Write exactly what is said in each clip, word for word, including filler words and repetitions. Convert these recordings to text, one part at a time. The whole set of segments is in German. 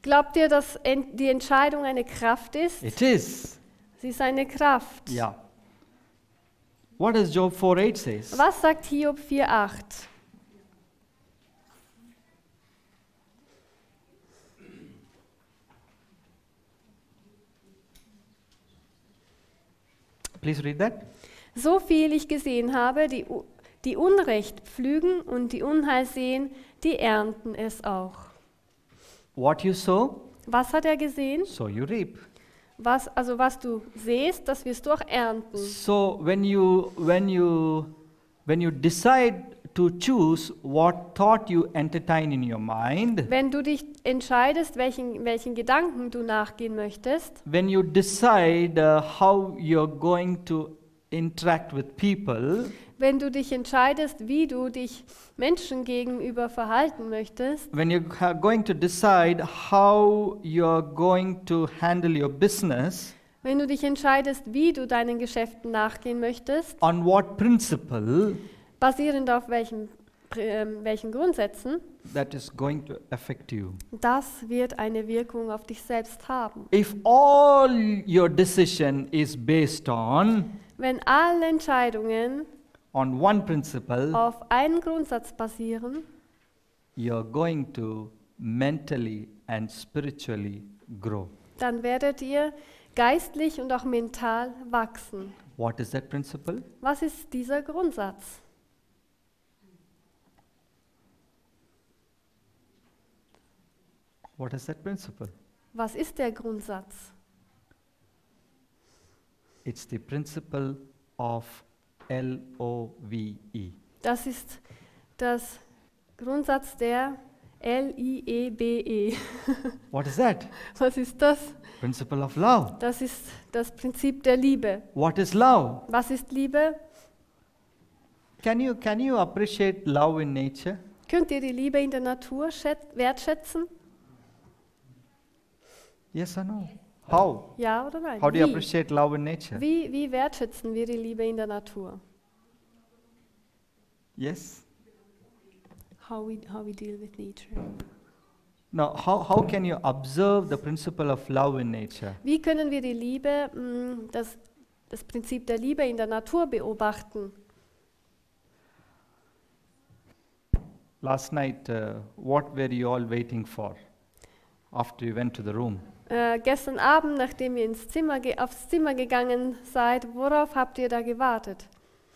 Glaubt ihr, dass en- die Entscheidung eine Kraft ist? It is. Sie ist eine Kraft. Yeah. What does Job four eight says? Was sagt Hiob vier acht? Please read that. So viel ich gesehen habe, die, U- die Unrecht pflügen und die Unheil sehen, die ernten es auch. What you sow, Was hat er gesehen? so you reap. Was, also was du sähst, das wirst du auch ernten. So when you when you when you decide to choose what thought you entertain in your mind, Wenn du dich entscheidest, welchen, welchen Gedanken du nachgehen möchtest, when you decide uh, how you're going to interact with people, wenn du dich entscheidest, wie du dich Menschen gegenüber verhalten möchtest, when you are going to decide how you're going to handle your business, wenn du dich entscheidest, wie du deinen Geschäften nachgehen möchtest, on what principle, basierend auf welchen, ähm, welchen Grundsätzen, that is going to affect you. das wird eine Wirkung auf dich selbst haben. If all your decision is based on Wenn alle Entscheidungen on one principle, auf einen Grundsatz basieren, you're going to mentally and spiritually grow. dann werdet ihr geistlich und auch mental wachsen. What is that principle? Was ist dieser Grundsatz? What is that principle? Was ist der Grundsatz? It's the principle of L O V E. Das ist das Grundsatz der L I E B E. What is that? Was ist das? Principle of love. Das ist das Prinzip der Liebe. What is love? Was ist Liebe? Can you can you appreciate love in nature? Könnt ihr die Liebe in der Natur schät- wertschätzen? Yes or no? How? Ja oder nein? How do you Wie? appreciate love in nature? Wie, wie wertschätzen wir die Liebe in der Natur? Yes? How we, how we deal with nature. Now, how, how can you observe the principle of love in nature? Wie können wir die Liebe, mh, das, das Prinzip der Liebe in der Natur beobachten? Last night, uh, what were you all waiting for after you went to the room? Äh, gestern Abend, nachdem ihr ins Zimmer ge- aufs Zimmer gegangen seid, worauf habt ihr da gewartet?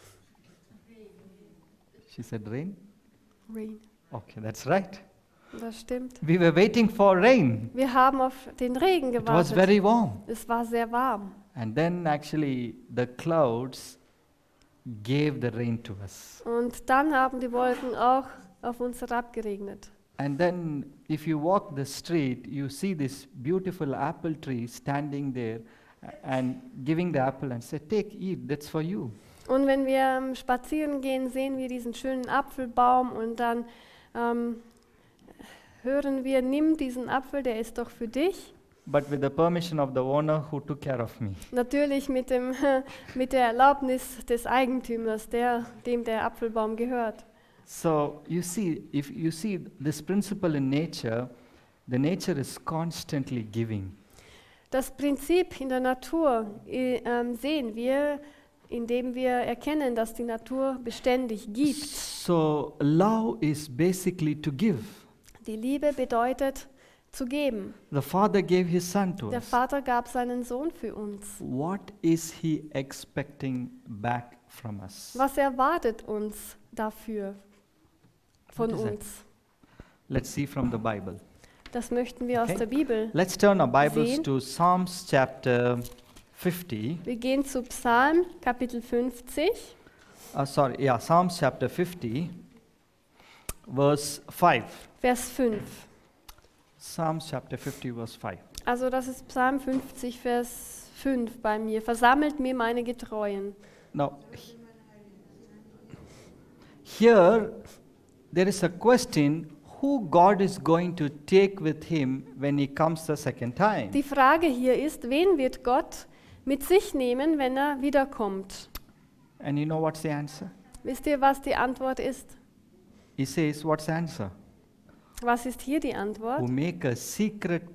She said, rain? Rain. Okay, that's right. Das stimmt. We were waiting for rain. Wir haben auf den Regen It was gewartet. very warm. Es war sehr warm. And then actually the clouds gave the rain to us. Und dann haben die Wolken auch auf uns herabgeregnet. And then if you walk the street, you see this beautiful apple tree standing there and giving the apple and say, take, eat, that's for you. Und wenn wir ähm, spazieren gehen, sehen wir diesen schönen Apfelbaum und dann ähm, hören wir, nimm diesen Apfel, der ist doch für dich. But with the permission of the owner who took care of me. Natürlich mit, dem, mit der Erlaubnis des Eigentümers, der, dem der Apfelbaum gehört. So you see, if you see this principle in nature, the nature is constantly giving. Das Prinzip in der Natur äh, ähm, sehen wir, indem wir erkennen, dass die Natur beständig gibt. So love is basically to give. Die Liebe bedeutet zu geben. The Father gave His Son to Der us. Vater gab seinen Sohn für uns. What is He expecting back from us? Was erwartet uns dafür von What is that? uns? Let's see from the Bible. Das möchten wir aus Okay. der Bibel. Let's turn our Bibles Sehen. to Psalms chapter fifty. Wir gehen zu Psalm Kapitel fünfzig. Uh, sorry, yeah, Psalms chapter fifty, verse five. Vers fünf. Psalms chapter fifty, verse five. Also das ist Psalm fünfzig, Vers fünf bei mir. Versammelt mir meine Getreuen. Now, h- here there is a question who God is going to take with Him when He comes the second time. Die Frage hier ist, wen wird Gott mit sich nehmen, wenn er wiederkommt? And you know what's the answer? Wisst ihr, was die Antwort ist? He says, what's the answer? Was ist hier die Antwort? Who make a secret